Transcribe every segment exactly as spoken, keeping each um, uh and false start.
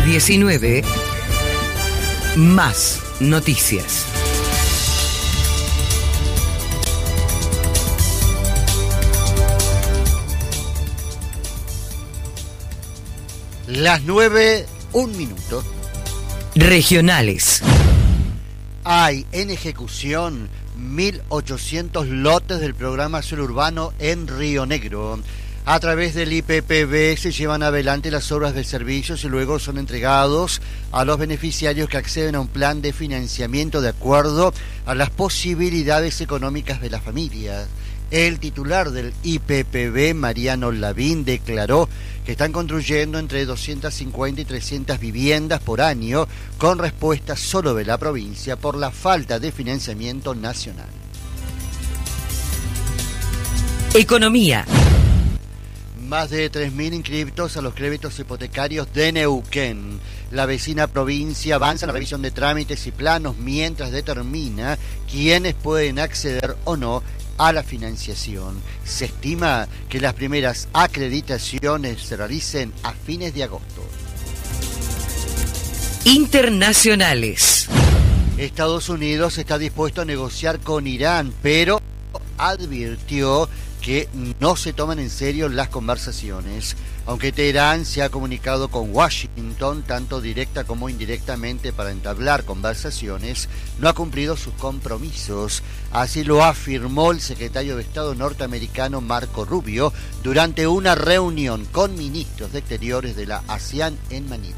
diecinueve, más noticias. Las nueve, un minuto. Regionales. Hay en ejecución mil ochocientos lotes del programa Azul Urbano en Río Negro. A través del I P P B se llevan adelante las obras de servicios y luego son entregados a los beneficiarios que acceden a un plan de financiamiento de acuerdo a las posibilidades económicas de las familias. El titular del I P P B, Mariano Lavín, declaró que están construyendo entre doscientas cincuenta y trescientas viviendas por año con respuesta solo de la provincia por la falta de financiamiento nacional. Economía. Más de tres mil inscriptos a los créditos hipotecarios de Neuquén. La vecina provincia avanza en la revisión de trámites y planos mientras determina quiénes pueden acceder o no a la financiación. Se estima que las primeras acreditaciones se realicen a fines de agosto. Internacionales. Estados Unidos está dispuesto a negociar con Irán, pero advirtió que no se toman en serio las conversaciones. Aunque Teherán se ha comunicado con Washington, tanto directa como indirectamente, para entablar conversaciones, no ha cumplido sus compromisos. Así lo afirmó el secretario de Estado norteamericano Marco Rubio durante una reunión con ministros de Exteriores de la ASEAN en Manila.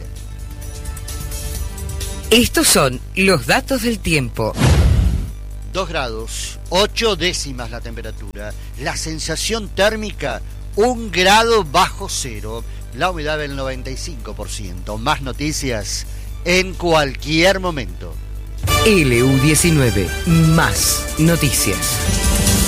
Estos son los datos del tiempo. dos grados, ocho décimas la temperatura. La sensación térmica, un grado bajo cero. La humedad del noventa y cinco por ciento. Más noticias en cualquier momento. L U diecinueve, más noticias.